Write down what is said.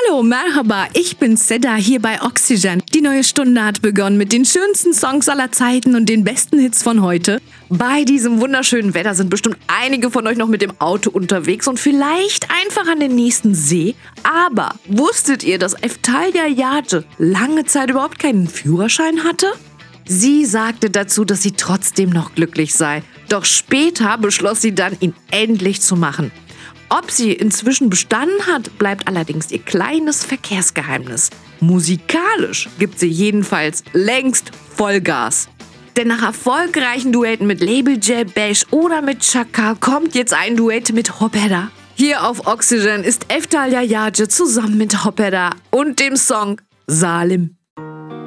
Hallo, Merhaba, ich bin Seda hier bei Oxygen. Die neue Stunde hat begonnen mit den schönsten Songs aller Zeiten und den besten Hits von heute. Bei diesem wunderschönen Wetter sind bestimmt einige von euch noch mit dem Auto unterwegs und vielleicht einfach an den nächsten See. Aber wusstet ihr, dass Eftalya Yace lange Zeit überhaupt keinen Führerschein hatte? Sie sagte dazu, dass sie trotzdem noch glücklich sei. Doch später beschloss sie dann, ihn endlich zu machen. Ob sie inzwischen bestanden hat, bleibt allerdings ihr kleines Verkehrsgeheimnis. Musikalisch gibt sie jedenfalls längst Vollgas. Denn nach erfolgreichen Duetten mit Label J Beş oder mit Çakal kommt jetzt ein Duett mit Hopeda. Hier auf Oxygen ist Eftalya Yace zusammen mit Hopeda und dem Song Zalim.